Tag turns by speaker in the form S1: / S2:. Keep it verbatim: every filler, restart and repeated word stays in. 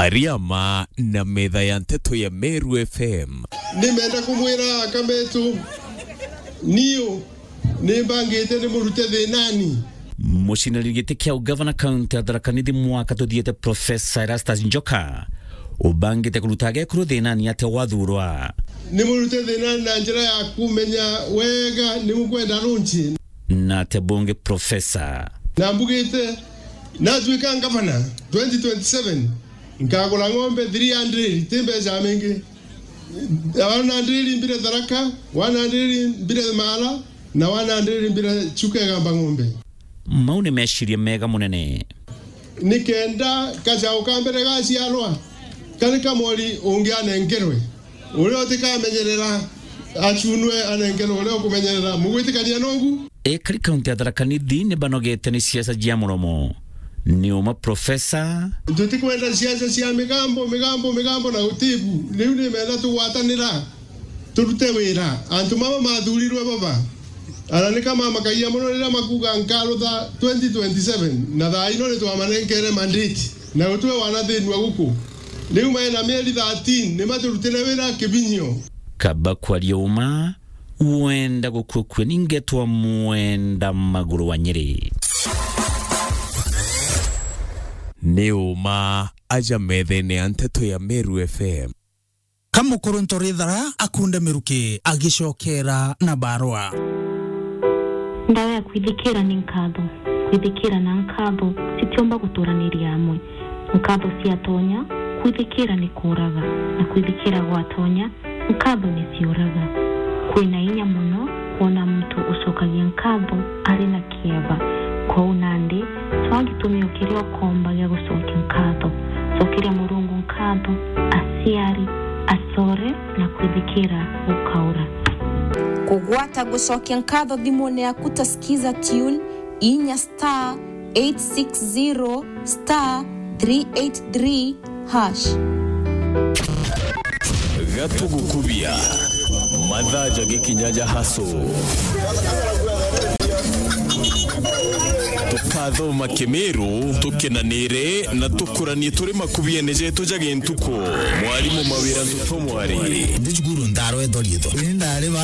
S1: Ariama na metha ya nteto ya Meru F M.
S2: Nimeenda kumwira kametu niyo nibangite ni murute thinani.
S3: Mushinari gite kia ugavana kaunti ya Tharaka Nithi mwaka tuthiete Professor Erastus Njoka ubangite kurutage kuru thinani ate wathurwa.
S2: Ni murute thinani na njira ya kumenya wega ni mukwenda runchi.
S3: Na te bunge Professor.
S2: Na mbugite na tuika ngavana twenty twenty-seven nkagula ng'ombe three hundred timbe za mengi. one hundred mbire Tharaka, one hundred mbire Mala na one hundred mbire Chuka gamba ng'ombe.
S3: Maune meshiria mega munene.
S2: Nikenda kaza ukambere gaci alwa. Kani kamori ungiane ngerwe. Ule otika amenyerera achunwe anengerwe ule okumenyerera mugwitikania nongu.
S3: E kari kaunti ya Tharaka Nithi ne banogete ni siasa jia muromo. Ni uma Professor.
S2: Tutikwenda siasa cia migambo migambo migambo na utibu. Riu ni menda tuwatanira. Turute wira. Antu mama mathurirwe baba. Arani kama makaia muno rira makuga nkalo tha twenty twenty-seven na tha ino ni twamanengere mandate na gutwe wanathinwa guku. Riu maena mieri thirteen ni maturutire wira kibinyo.
S3: Kaba kwa lioma uenda gukukwe ningetwa muenda maguru wa Nyeri.
S1: Neuma aja methene ya nteto ya Meru F M.
S4: Kamukurunto rithara akunde miruki agicokera na barua.
S5: Ndawe ya kwithikira ni nkatho. Kwithikira na nkatho sitiomba guturaniria amwe. Nkatho siatonya, kwithikira ni kuraga. Na kwithikira gwatonya, nkatho ni siuraga. Kwina inya muno, kuona mtu usokagia nkatho ari na kieva. Kwa unandi, twagitumia ukirio komba ya gusokia nkatho. Sokiria Murungu nkatho, asiari, asore na kwithikira ukaura.
S6: Kugwata gusokia nkatho thimone ya kutasikiza tune inya star eight six zero star three eight three hash.
S1: Gatugu kubia madhaja gikinyaja haso tukatho makemeru tukenanire na tukuranie turi makubie neje tujage ntuko mwalimu mawira ntuto mwari
S4: Ndijuguru ndaro edorido. Ndare